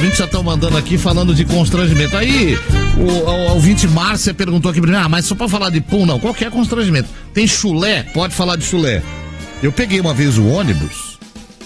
ouvintes já estão mandando aqui falando de constrangimento. Aí, o ouvinte Márcia perguntou aqui pra mim, mas só pra falar de pum, não, qualquer constrangimento. Tem chulé? Pode falar de chulé. Eu peguei uma vez o ônibus,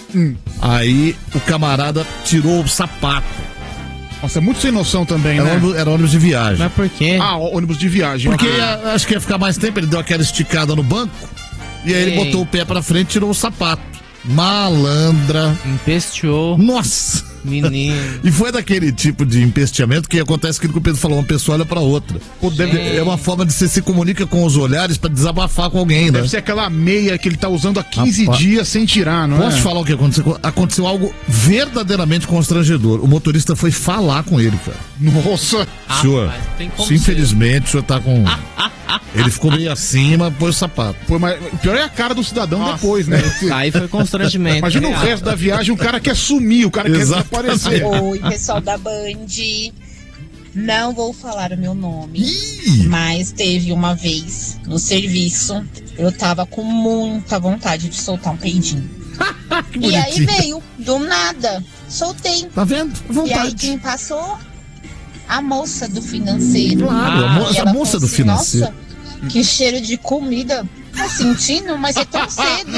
aí o camarada tirou o sapato. Nossa, é muito sem noção também, né? Era ônibus de viagem. Mas por quê? Ônibus de viagem. Porque acho que ia ficar mais tempo, ele deu aquela esticada no banco, e aí ele botou o pé pra frente e tirou o sapato. Malandra. Empesteou. Nossa. Menino. E foi daquele tipo de empesteamento que acontece aquilo que o Pedro falou, uma pessoa olha pra outra. É uma forma de você se comunica com os olhares pra desabafar com alguém, né? Deve ser aquela meia que ele tá usando há 15 dias sem tirar, não é? Posso falar o que aconteceu? Aconteceu algo verdadeiramente constrangedor. O motorista foi falar com ele, cara. Nossa. Senhor, infelizmente o senhor tá com... Ele ficou meio acima, pôs o sapato. Mas o pior é a cara do cidadão depois, né? Aí foi constrangimento. Imagina o resto da viagem, o cara quer sumir, o cara quer desaparecer. Oi, pessoal da Band. Não vou falar o meu nome, mas teve uma vez no serviço, eu tava com muita vontade de soltar um peidinho. E aí veio, do nada, soltei. Tá vendo? Vontade. E aí quem passou? A moça do financeiro. Claro, a moça do financeiro. Nossa, que cheiro de comida. Tá sentindo? Mas é tão cedo.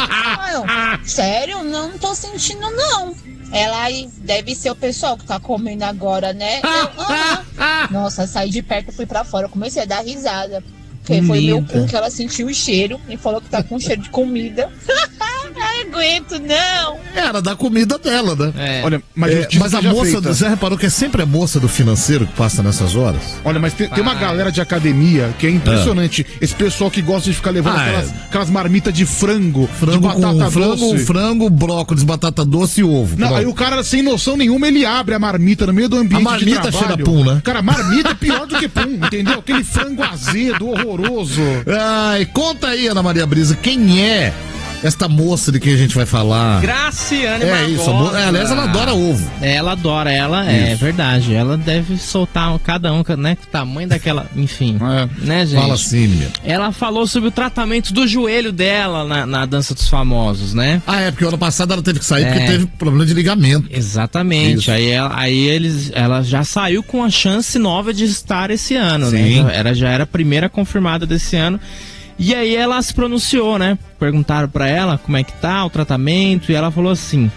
Sério? Não tô sentindo, não. Ela aí, deve ser o pessoal que tá comendo agora, né? Nossa, saí de perto, fui pra fora, comecei a dar risada. Porque foi meu cu que ela sentiu o cheiro e falou que tá com cheiro de comida. Não aguento, não. Era da comida dela, né? Olha, mas a moça, você reparou que é sempre a moça do financeiro que passa nessas horas? Olha, mas tem uma galera de academia que é impressionante. Esse pessoal que gosta de ficar levando aquelas marmitas de frango de batata doce. Frango, brócolis, batata doce e ovo. Não, aí o cara, sem noção nenhuma, ele abre a marmita no meio do ambiente de trabalho. A marmita cheira pum, né? Cara, marmita é pior do que pum, entendeu? Aquele frango azedo, horroroso. Ai, conta aí, Ana Maria Brisa, quem é esta moça de quem a gente vai falar? Graciane Barbosa. Isso, aliás, ela adora ovo. Ela adora, é verdade. Ela deve soltar cada um, né? O tamanho daquela, enfim. Né, gente? Fala assim, minha. Ela falou sobre o tratamento do joelho dela na Dança dos Famosos, né? Porque o ano passado ela teve que sair porque teve problema de ligamento. Exatamente. Isso. Ela já saiu com a chance nova de estar esse ano, Sim. né? Já era a primeira confirmada desse ano. E aí ela se pronunciou, né? Perguntaram pra ela como é que tá o tratamento e ela falou assim: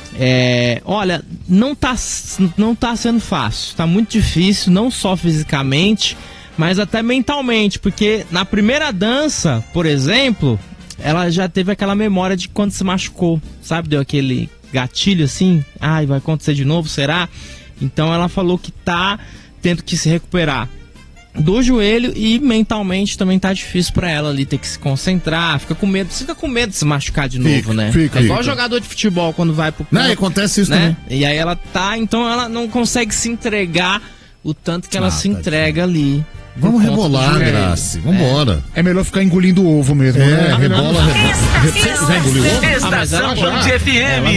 olha, não tá sendo fácil, tá muito difícil, não só fisicamente, mas até mentalmente, porque na primeira dança, por exemplo, ela já teve aquela memória de quando se machucou, sabe? Deu aquele gatilho assim, vai acontecer de novo, será? Então ela falou que tá tendo que se recuperar do joelho e mentalmente também tá difícil pra ela ali, ter que se concentrar, fica com medo de se machucar de novo, né? É igual jogador de futebol quando vai pro campo. Não, acontece isso, né? também. E aí então ela não consegue se entregar o tanto que ela se entrega ali. Vamos rebolar, Grace. Vambora. É melhor ficar engolindo o ovo mesmo, né? Rebola. Já engoliu o ovo? Mas ela Band FM.